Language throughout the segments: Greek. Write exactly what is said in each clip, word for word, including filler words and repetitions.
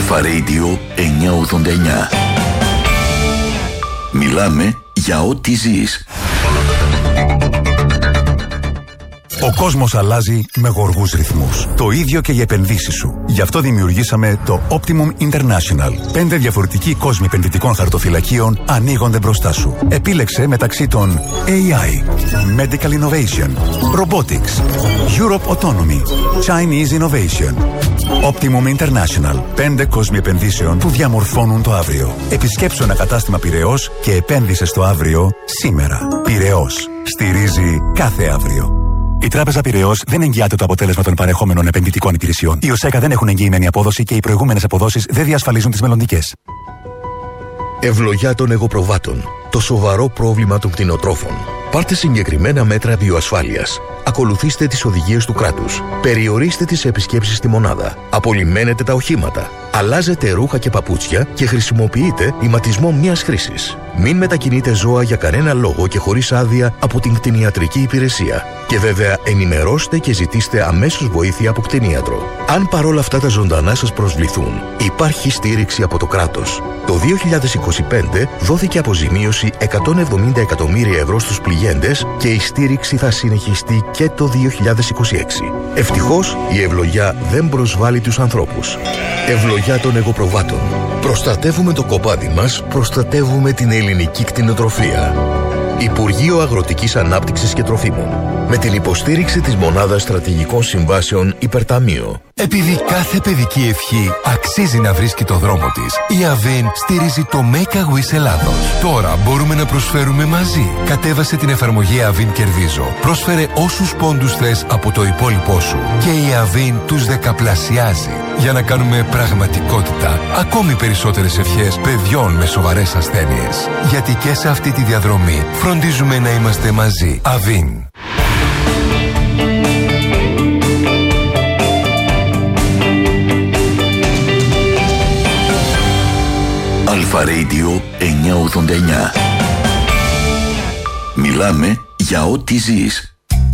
Αλφα Radio εννιακόσια ογδόντα εννιά. Μιλάμε για ό,τι ζεις. Ο κόσμος αλλάζει με γοργούς ρυθμούς. Το ίδιο και οι επενδύσεις σου. Γι' αυτό δημιουργήσαμε το Optimum International. Πέντε διαφορετικοί κόσμοι επενδυτικών χαρτοφυλακίων ανοίγονται μπροστά σου. Επίλεξε μεταξύ των έι άι, Medical Innovation, Robotics, Europe Autonomy, Chinese Innovation. Optimum International. Πέντε κόσμοι επενδύσεων που διαμορφώνουν το αύριο. Επισκέψου ένα κατάστημα Πειραιώς και επένδυσε στο αύριο σήμερα. Πειραιώς. Στηρίζει κάθε αύριο. Η Τράπεζα Πειραιώς δεν εγγυάται το αποτέλεσμα των παρεχόμενων επενδυτικών υπηρεσιών. Οι ΟΣΕΚΑ δεν έχουν εγγυημένη απόδοση και οι προηγούμενες αποδόσεις δεν διασφαλίζουν τις μελλοντικές. Ευλογιά των εγωπροβάτων. Το σοβαρό πρόβλημα των κτηνοτρόφων. Πάρτε συγκεκριμένα μέτρα βιοασφάλειας. Ακολουθήστε τις οδηγίες του κράτους. Περιορίστε τις επισκέψεις στη μονάδα. Απολυμμένετε τα οχήματα. Αλλάζετε ρούχα και παπούτσια και χρησιμοποιείτε ηματισμό μίας χρήσης. Μην μετακινείτε ζώα για κανένα λόγο και χωρίς άδεια από την κτηνιατρική υπηρεσία. Και βέβαια ενημερώστε και ζητήστε αμέσως βοήθεια από κτηνίατρο. Αν παρόλα αυτά τα ζωντανά σας προσβληθούν, υπάρχει στήριξη από το κράτος. Το δύο χιλιάδες είκοσι πέντε δόθηκε αποζημίωση εκατόν εβδομήντα εκατομμύρια ευρώ στους πληγέντες και η στήριξη θα συνεχιστεί και το δύο χιλιάδες είκοσι έξι. Ευτυχώς η ευλογιά δεν προσβάλλει τους ανθρώπους. Ευλογιά των εγωπροβάτων. Προστατεύουμε το κοπάδι μας, προστατεύουμε την ελληνική κτηνοτροφία. Υπουργείο Αγροτικής Ανάπτυξης και Τροφίμων. Με την υποστήριξη της Μονάδας Στρατηγικών Συμβάσεων Υπερταμείο. Επειδή κάθε παιδική ευχή αξίζει να βρίσκει το δρόμο της, η Αβίν στηρίζει το Make a Wish Ελλάδος. Τώρα μπορούμε να προσφέρουμε μαζί. Κατέβασε την εφαρμογή Αβίν Κερδίζω. Πρόσφερε όσους πόντους θες από το υπόλοιπό σου. Και η Αβίν τους δεκαπλασιάζει. Για να κάνουμε πραγματικότητα ακόμη περισσότερες ευχές παιδιών με σοβαρές ασθένειες. Γιατί και σε αυτή τη διαδρομή φροντίζουμε να είμαστε μαζί. Αβίν. Αλφα Radio εννιακόσια ογδόντα εννιά. Μιλάμε για ό,τι ζεις.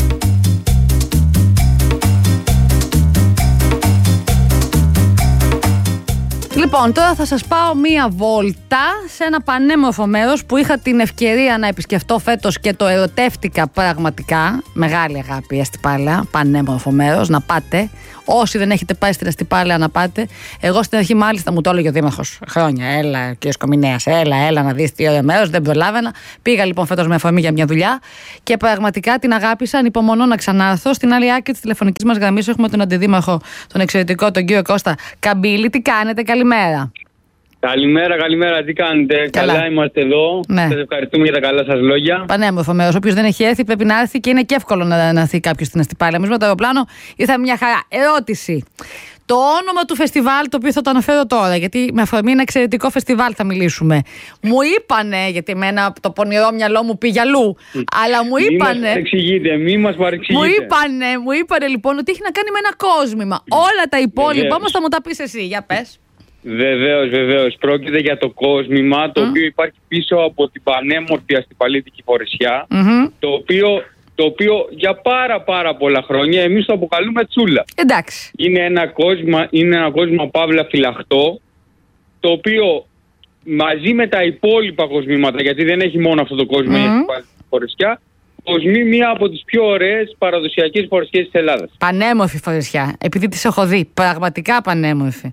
Λοιπόν, τώρα θα σας πάω μία βόλτα σε ένα πανέμορφο μέρος που είχα την ευκαιρία να επισκεφτώ φέτος και το ερωτεύτηκα πραγματικά. Μεγάλη αγάπη η Αστυπάλαια, πανέμορφο μέρος, να πάτε. Όσοι δεν έχετε πάει στην Αστυπάλαια να πάτε. Εγώ στην αρχή μάλιστα μου το έλεγε ο δήμαρχος χρόνια. Έλα, κύριε Κομινέας, έλα, έλα να δεις τι ωραίο μέρος. Δεν προλάβαινα. Πήγα λοιπόν φέτος με αφορμή για μια δουλειά και πραγματικά την αγάπησα. Ανυπομονώ να ξανάρθω. Στην άλλη άκρη της τηλεφωνικής μας γραμμής έχουμε τον αντιδήμαρχο, τον εξαιρετικό, τον κύριο Κώστα Καμπύλη. Τι κάνετε, καλημέρα. Καλημέρα, καλημέρα, τι κάνετε? Καλά, Καλά είμαστε εδώ. Ναι. Σας ευχαριστούμε για τα καλά σας λόγια. Πανέμορφο μέρος. Όποιος δεν έχει έρθει πρέπει να έρθει και είναι και εύκολο να, να έρθει κάποιος στην Αστυπάλαια. Εμείς με το αεροπλάνο ήρθαμε μια χαρά. Ερώτηση. Το όνομα του φεστιβάλ, το οποίο θα το αναφέρω τώρα, γιατί με αφορμή ένα εξαιρετικό φεστιβάλ θα μιλήσουμε. Μου είπανε, γιατί εμένα το πονηρό μυαλό μου πήγε αλλού, αλλά μου είπανε. Μη μας παρεξηγείτε, μη μας παρεξηγείτε. Μου είπανε, μου είπανε λοιπόν ότι έχει να κάνει με ένα κόσμημα. Όλα τα υπόλοιπα όμως θα μου τα πεις εσύ. Για πες. Βεβαίως, βεβαίως. Πρόκειται για το κόσμημα το mm. οποίο υπάρχει πίσω από την πανέμορφη αστυπαλίτικη φορεσιά, mm-hmm. το οποίο... το οποίο για πάρα πάρα πολλά χρόνια εμείς το αποκαλούμε τσούλα. Εντάξει. Είναι ένα κόσμημα, είναι ένα κόσμημα παύλα φυλαχτό, το οποίο μαζί με τα υπόλοιπα κοσμήματα, γιατί δεν έχει μόνο αυτό το κόσμημα mm. η φορεσιά, κοσμεί μία από τις πιο ωραίες παραδοσιακές φορεσιές της Ελλάδας. Πανέμορφη φορεσιά, επειδή τις έχω δει, πραγματικά πανέμορφη.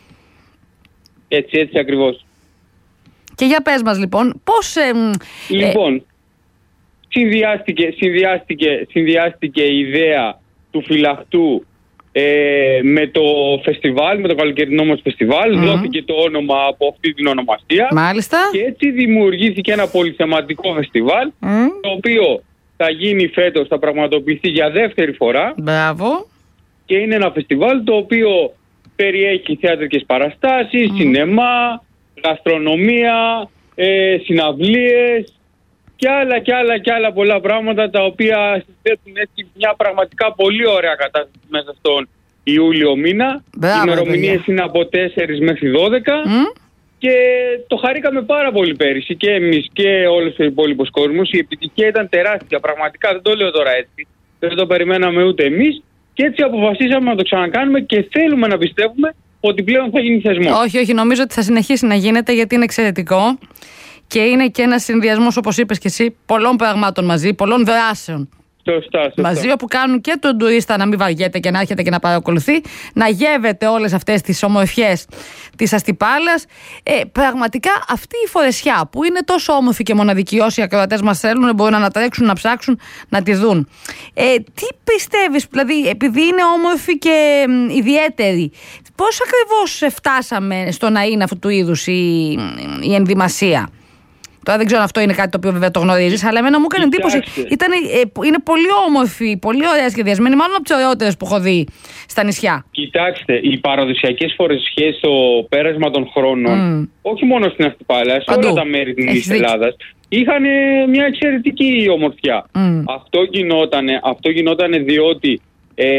Έτσι, έτσι ακριβώς. Και για πες μας λοιπόν, πώς... Ε, λοιπόν... Ε, Συνδυάστηκε, συνδυάστηκε, συνδυάστηκε η ιδέα του φυλαχτού ε, με το φεστιβάλ, με το καλοκαιρινό μας φεστιβάλ. Mm. Δόθηκε το όνομα από αυτή την ονομαστία. Μάλιστα. Και έτσι δημιουργήθηκε ένα πολυθεματικό φεστιβάλ, mm. το οποίο θα γίνει φέτος, θα πραγματοποιηθεί για δεύτερη φορά. Μπράβο. Και είναι ένα φεστιβάλ το οποίο περιέχει θεατρικές παραστάσεις, mm. σινεμά, γαστρονομία, ε, συναυλίες και άλλα και άλλα και άλλα πολλά πράγματα, τα οποία συνθέτουν έτσι μια πραγματικά πολύ ωραία κατάσταση μέσα στον Ιούλιο μήνα. Οι ημερομηνίες είναι από τέσσερις μέχρι δώδεκα mm? και το χαρήκαμε πάρα πολύ πέρυσι και εμείς και όλος ο υπόλοιπος κόσμος. Η επιτυχία ήταν τεράστια, πραγματικά δεν το λέω τώρα έτσι, δεν το περιμέναμε ούτε εμείς και έτσι αποφασίσαμε να το ξανακάνουμε και θέλουμε να πιστεύουμε ότι πλέον θα γίνει θεσμός. Όχι, όχι, νομίζω ότι θα συνεχίσει να γίνεται γιατί είναι εξαιρετικό και είναι και ένας συνδυασμός, όπως είπες και εσύ, πολλών πραγμάτων μαζί, πολλών δράσεων. Σωστά, σωστά. Μαζί, όπου κάνουν και τον τουρίστα να μην βαριέται και να έρχεται και να παρακολουθεί, να γεύεται όλες αυτές τις ομορφιές της Αστυπάλας. Ε, πραγματικά αυτή η φορεσιά που είναι τόσο όμορφη και μοναδική, όσοι ακροατές μας θέλουν, μπορούν να ανατρέξουν, να ψάξουν, να τη δουν. Ε, τι πιστεύεις, δηλαδή, επειδή είναι όμορφη και μ, ιδιαίτερη, πώς ακριβώς φτάσαμε στο να είναι αυτού του είδους η, η ενδυμασία? Τώρα δεν ξέρω αν αυτό είναι κάτι το οποίο βέβαια το γνωρίζεις, αλλά εμένα μου έκανε εντύπωση. Ήταν, ε, είναι πολύ όμορφη, πολύ ωραία σχεδιασμένη, μάλλον από τις ωραιότερες που έχω δει στα νησιά. Κοιτάξτε, οι παραδοσιακές φορεσιές στο πέρασμα των χρόνων, mm. όχι μόνο στην Αστυπάλαια, σε όλα τα μέρη της Ελλάδας, είχαν μια εξαιρετική ομορφιά. Mm. Αυτό γινότανε, αυτό γινότανε διότι ε,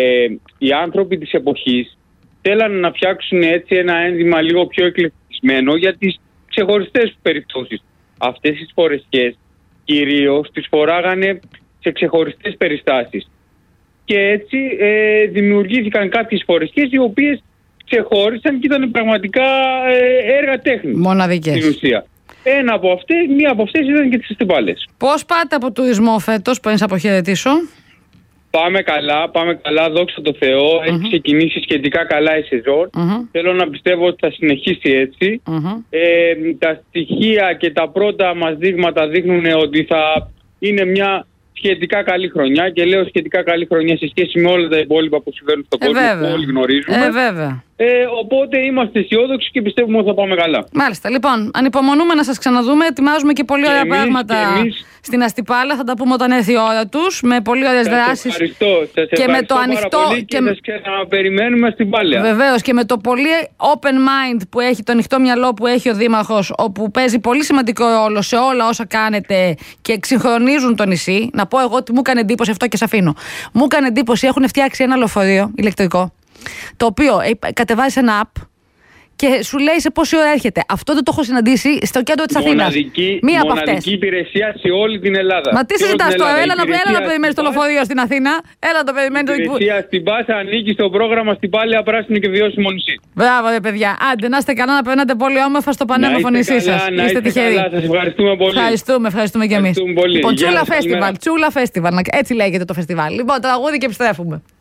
οι άνθρωποι της εποχής θέλανε να φτιάξουν έτσι ένα ένδυμα λίγο πιο εκλεπτισμένο για τις ξεχωριστές περιπτώσεις. Αυτές τις φορεσιές κυρίως τις φοράγανε σε ξεχωριστές περιστάσεις. Και έτσι ε, δημιουργήθηκαν κάποιες φορεσιές οι οποίες ξεχώρισαν και ήταν πραγματικά ε, έργα τέχνης. Μοναδικές. Στην ουσία. Ένα από αυτές, μία από αυτές ήταν και τις Αστυπάλες. Πώς πάτε από τουρισμό φέτος, που είναι να αποχαιρετήσω? Πάμε καλά, πάμε καλά, δόξα τω Θεώ. Mm-hmm. Έχει ξεκινήσει σχετικά καλά η σεζόν. Mm-hmm. Θέλω να πιστεύω ότι θα συνεχίσει έτσι. Mm-hmm. Ε, τα στοιχεία και τα πρώτα μας δείγματα δείχνουν ότι θα είναι μια σχετικά καλή χρονιά. Και λέω σχετικά καλή χρονιά σε σχέση με όλα τα υπόλοιπα που συμβαίνουν στον ε, κόσμο, βέβαια. Που όλοι γνωρίζουμε. Ε, βέβαια. Ε, οπότε είμαστε αισιόδοξοι και πιστεύουμε ότι θα πάμε καλά. Μάλιστα. Λοιπόν, ανυπομονούμε να σας ξαναδούμε. Ετοιμάζουμε και πολύ και ωραία εμείς, πράγματα και εμείς... στην Αστυπάλα. Θα τα πούμε όταν έρθει η ώρα τους. Με πολύ ωραίες δράσεις. Ευχαριστώ. Σας και ευχαριστώ με το ανοιχτό. Πολύ και, και σας ξαναπεριμένουμε στην Πάλαια. Βεβαίως. Και με το πολύ open mind που έχει, το ανοιχτό μυαλό που έχει ο Δήμαρχος, όπου παίζει πολύ σημαντικό ρόλο σε όλα όσα κάνετε και εξυγχρονίζουν το νησί. Να πω εγώ ότι μου έκανε εντύπωση αυτό και σε αφήνω. Μου έκανε εντύπωση, έχουν φτιάξει ένα λεωφορείο ηλεκτρικό, το οποίο κατεβάζει ένα app και σου λέει σε πόση ώρα έρχεται. Αυτό δεν το έχω συναντήσει στο κέντρο της Αθήνας. Μία από αυτές. Μοναδική υπηρεσία σε όλη την Ελλάδα. Μα τι συζητάς τώρα, έλα, έλα να περιμένεις το λεωφορείο στην Αθήνα. Έλα να το περιμένεις. Η υπηρεσία στην Πάσα ανήκει στο πρόγραμμα στην Πάλαια Πράσινο και Βιώσιμο νησί. Μπράβο, ρε παιδιά. Άντε, να είστε καλά, να περνάτε πολύ όμορφα στο πανέμορφο νησί σας. Είστε τυχεροί. Σας ευχαριστούμε πολύ. Ευχαριστούμε, ευχαριστούμε κι εμείς. Λοιπόν, Τσούλα Φέστιβαλ. Τσούλα Φέστιβαλ. Έτσι λέγεται το φεστιβάλ. Λοιπόν, τραγούδι και επιστρέφουμε.